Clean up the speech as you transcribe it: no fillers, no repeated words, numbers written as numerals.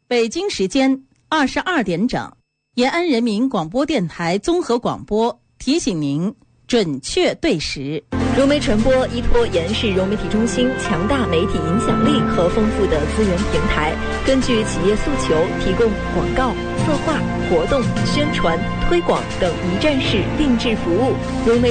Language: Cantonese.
北京时间22点整，延安人民广播电台综合广播提醒您准确对时。 融媒传播依托延世融媒体中心强大媒体影响力和丰富的资源平台，根据企业诉求提供广告、策划、活动、宣传、推广等一站式定制服务。融媒